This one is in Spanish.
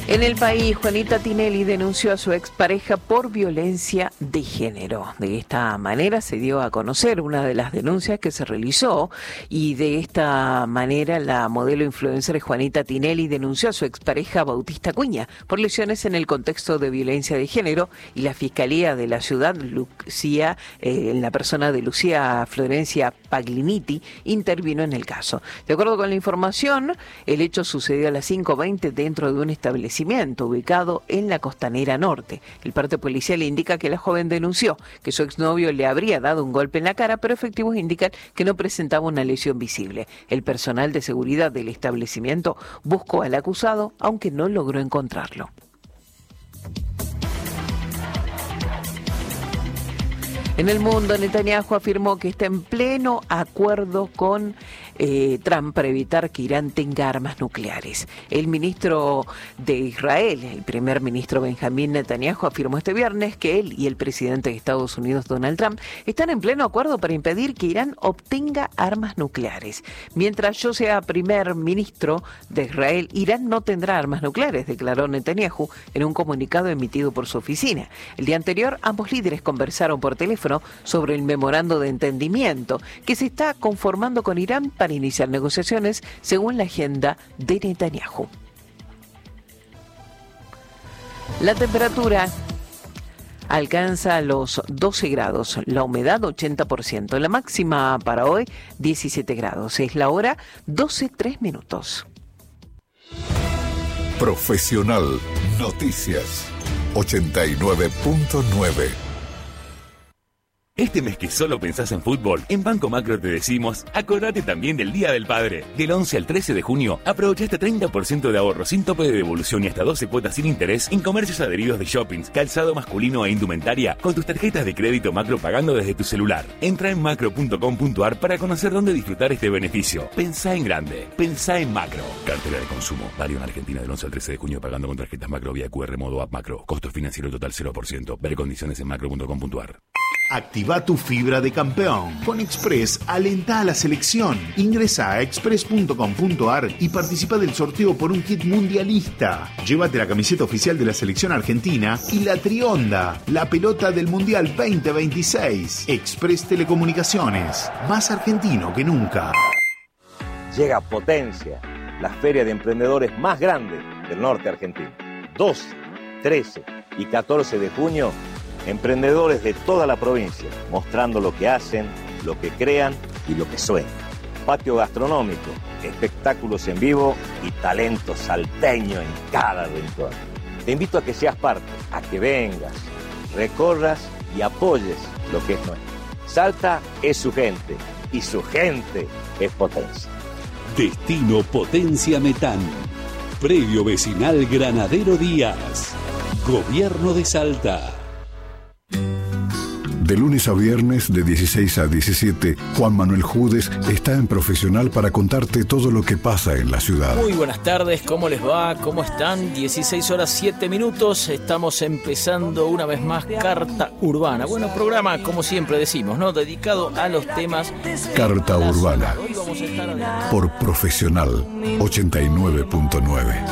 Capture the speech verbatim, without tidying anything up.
En el país, Juanita Tinelli denunció a su expareja por violencia de género. De esta manera se dio a conocer una de las denuncias que se realizó y de esta manera la modelo influencer Juanita Tinelli denunció a su expareja Bautista Acuña por lesiones en el contexto de violencia de género y la Fiscalía de la ciudad, Lucía, eh, en la persona de Lucía Florencia Pagliniti, intervino en el caso. De acuerdo con la información, el hecho sucedió a las cinco veinte dentro de un establecimiento ubicado en la Costanera Norte. El parte policial indica que la joven denunció que su exnovio le habría dado un golpe en la cara, pero efectivos indican que no presentaba una lesión visible. El personal de seguridad del establecimiento buscó al acusado, aunque no logró encontrarlo. En el mundo, Netanyahu afirmó que está en pleno acuerdo con eh, Trump para evitar que Irán tenga armas nucleares. El ministro de Israel, el primer ministro Benjamín Netanyahu, afirmó este viernes que él y el presidente de Estados Unidos, Donald Trump, están en pleno acuerdo para impedir que Irán obtenga armas nucleares. Mientras yo sea primer ministro de Israel, Irán no tendrá armas nucleares, declaró Netanyahu en un comunicado emitido por su oficina. El día anterior, ambos líderes conversaron por teléfono sobre el memorando de entendimiento que se está conformando con Irán para iniciar negociaciones según la agenda de Netanyahu. La temperatura alcanza los doce grados, la humedad ochenta por ciento, la máxima para hoy diecisiete grados. Es la hora doce tres minutos. Profesional Noticias ochenta y nueve punto nueve. Este mes que solo pensás en fútbol, en Banco Macro te decimos, acordate también del Día del Padre. Del once al trece de junio, aprovecha hasta treinta por ciento de ahorro sin tope de devolución y hasta doce cuotas sin interés en comercios adheridos de shoppings, calzado masculino e indumentaria con tus tarjetas de crédito Macro pagando desde tu celular. Entra en macro punto com punto a r para conocer dónde disfrutar este beneficio. Pensá en grande, pensá en Macro. Cartera de consumo, válido en Argentina del once al trece de junio pagando con tarjetas Macro vía Q R modo app Macro. Costo financiero total cero por ciento. Ver condiciones en macro punto com punto a r. Activa tu fibra de campeón. Con Express, alenta a la selección. Ingresa a express punto com punto a r y participa del sorteo por un kit mundialista. Llévate la camiseta oficial de la selección argentina y la Trionda, la pelota del Mundial veinte veintiséis. Express Telecomunicaciones, más argentino que nunca. Llega Potencia, la feria de emprendedores más grande del norte argentino. doce, trece y catorce de junio, emprendedores de toda la provincia, mostrando lo que hacen, lo que crean y lo que sueñan. Patio gastronómico, espectáculos en vivo y talento salteño en cada rincón. Te invito a que seas parte, a que vengas, recorras y apoyes lo que es nuestro. Salta es su gente y su gente es Potencia. Destino Potencia Metán. Predio Vecinal Granadero Díaz. Gobierno de Salta. De lunes a viernes, de dieciséis a diecisiete, Juan Manuel Judes está en Profesional para contarte todo lo que pasa en la ciudad. Muy buenas tardes, ¿cómo les va? ¿Cómo están? dieciséis horas siete minutos, estamos empezando una vez más Carta Urbana. Bueno, programa, como siempre decimos, ¿no? Dedicado a los temas... Carta Urbana, Hoy vamos a estar adelante. por Profesional ochenta y nueve punto nueve.